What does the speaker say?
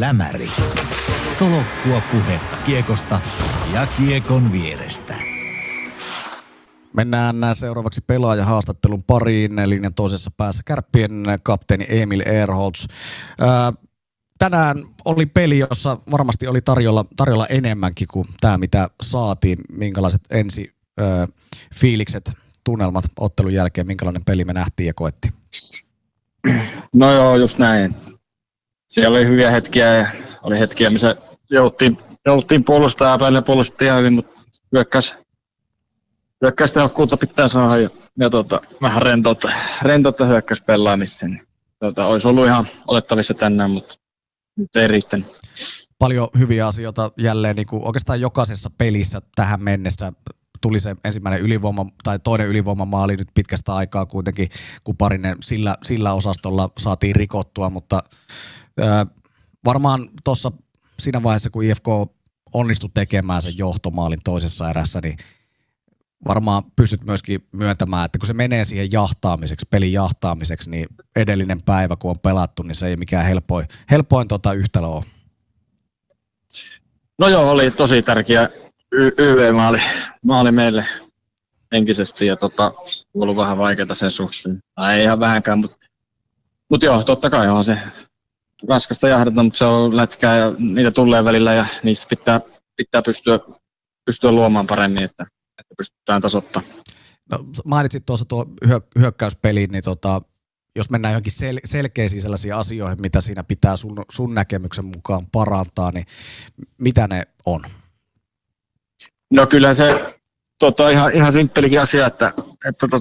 Lämäri. Tolokkua puhetta kiekosta ja kiekon vierestä. Mennään seuraavaksi pelaajahaastattelun pariin. Linjan toisessa päässä Kärppien kapteeni Emil Ehrholz. Tänään oli peli, jossa varmasti oli tarjolla enemmänkin kuin tämä, mitä saatiin. Minkälaiset fiilikset, tunnelmat ottelun jälkeen, minkälainen peli me nähtiin ja koettiin? No joo, just näin. Siellä oli hyviä hetkiä ja oli hetkiä, missä jouttiin puolustaa ja puolustettiin hyvin, mutta hyökkäystehokkuutta pitää saada ja vähän rentoutta hyökkäyspelaamista. Niin, olisi ollut ihan otettavissa tänään, mutta nyt ei riittänyt. Paljon hyviä asioita jälleen, niin kuin oikeastaan jokaisessa pelissä tähän mennessä. Tuli se ensimmäinen toinen ylivoimamaali nyt pitkästä aikaa kuitenkin, kun Parinen sillä osastolla saatiin rikottua, mutta varmaan tuossa siinä vaiheessa, kun IFK onnistui tekemään sen johtomaalin toisessa erässä, niin varmaan pystyt myöskin myöntämään, että kun se menee siihen pelin jahtaamiseksi, niin edellinen päivä, kun on pelattu, niin se ei mikään helpoin yhtälö ole. No joo, oli tosi tärkeä YV-maali meille henkisesti ja ollut vähän vaikeaa sen suhteen. Ei ihan vähänkään, mutta joo, totta kai on se raskasta jahdata, mutta se on lätkää ja niitä tulee välillä ja niistä pitää pystyä luomaan paremmin, että pystytään tasoittamaan. No, mainitsit tuossa tuo hyökkäyspeliin, niin jos mennään johonkin selkeisiin sellaisiin asioihin, mitä siinä pitää sun näkemyksen mukaan parantaa, niin mitä ne on? No kyllä se ihan simppelikin asia, että